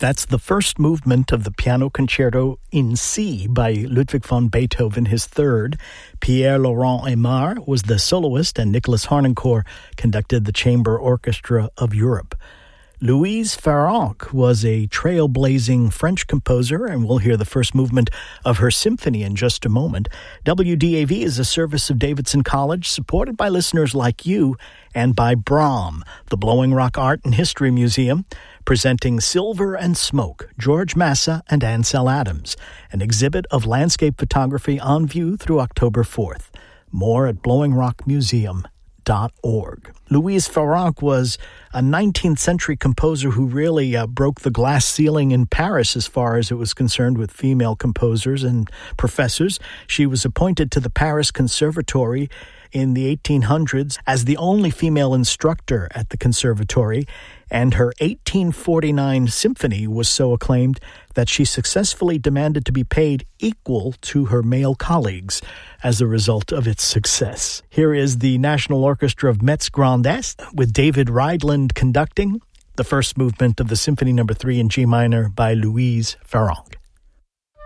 That's the first movement of the Piano Concerto in C by Ludwig van Beethoven, his third. Pierre-Laurent Aimard was the soloist, and Nicholas Harnoncourt conducted the Chamber Orchestra of Europe. Louise Farrenc was a trailblazing French composer, and we'll hear the first movement of her symphony in just a moment. WDAV is a service of Davidson College, supported by listeners like you and by BRAM, the Blowing Rock Art and History Museum, presenting Silver and Smoke, George Massa and Ansel Adams, an exhibit of landscape photography on view through October 4th. More at blowingrockmuseum.org. Louise Farrenc was a 19th century composer who really broke the glass ceiling in Paris as far as it was concerned with female composers and professors. She was appointed to the Paris Conservatory in the 1800s as the only female instructor at the conservatory, and her 1849 symphony was so acclaimed that she successfully demanded to be paid equal to her male colleagues as a result of its success. Here is the National Orchestra of Metz Grand Est with David Rydland conducting the first movement of the Symphony No. 3 in G minor by Louise Farrenc.